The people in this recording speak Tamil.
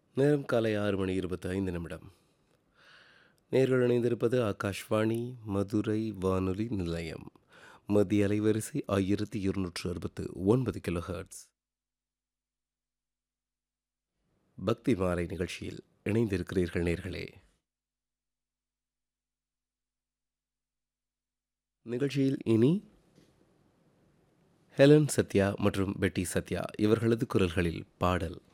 நேரம் காலை 6:25. நேர்கள் இணைந்திருப்பது ஆகாஷ்வாணி மதுரை வானொலி நிலையம். மத்திய அலைவரிசை 1269 கிலோஹெர்ட்ஸ். பக்தி மாலை நிகழ்ச்சியில் இணைந்திருக்கிறீர்கள் நேர்களே. நிகழ்ச்சியில் இனி ஹெலன் சத்யா மற்றும் பெட்டி சத்யா இவர்களது குரல்களில் பாடல்.